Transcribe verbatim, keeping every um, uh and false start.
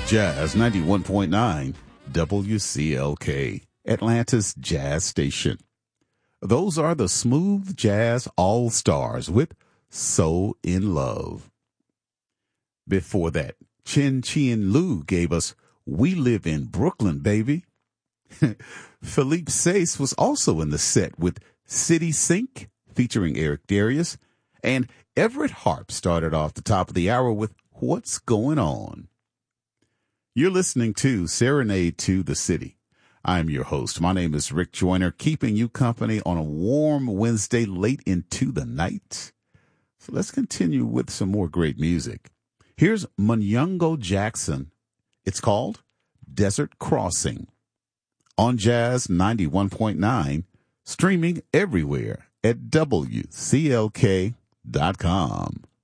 Jazz ninety-one point nine W C L K, Atlanta's jazz station. Those are the Smooth Jazz All-Stars with So in Love. Before that, Chin Chien Liu gave us We Live in Brooklyn, Baby. Philippe Sace was also in the set with City Sink, featuring Eric Darius, and Everett Harp started off the top of the hour with What's Going On. You're listening to Serenade to the City. I'm your host. My name is Rick Joyner, keeping you company on a warm Wednesday late into the night. So let's continue with some more great music. Here's Munyungo Jackson. It's called Desert Crossing. On Jazz ninety-one point nine, streaming everywhere at W C L K dot com.